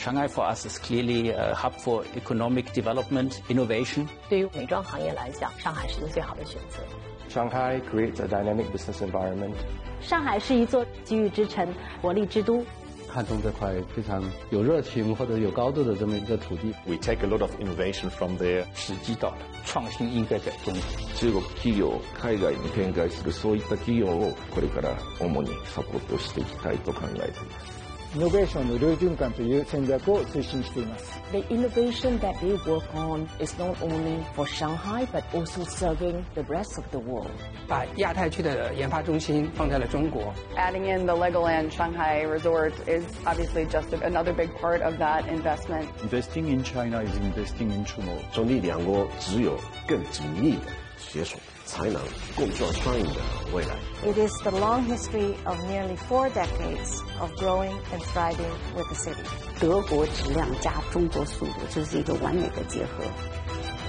Shanghai for us is clearly a hub for economic development, innovation. 对于美妆行业来讲，上海是一个最好的选择。 Shanghai creates a dynamic business environment. 上海是一座机遇之城、活力之都。 汉中这块非常有热情或者有高度的这么一个土地。 We take a lot of innovation from there. 时机到了，创新应该在中国。 中国企業、海外に展開するそういった企業をこれから主にサポートしていきたいと考えています。 イノベーションの類循環という戦略を推進しています。 The innovation that they work on is not only for Shanghai, but also serving the rest of the world. 把亚太区的研发中心放在了中国。 Adding in the Legoland Shanghai Resort is obviously just another big part of that investment. Investing in China is investing in tomorrow. 中立两国只有更紧密的携手，才能共创双赢的未来。 It is the long history of nearly 4 decades of growing and thriving with the city. 德国质量加中国速度，这是一个完美的结合。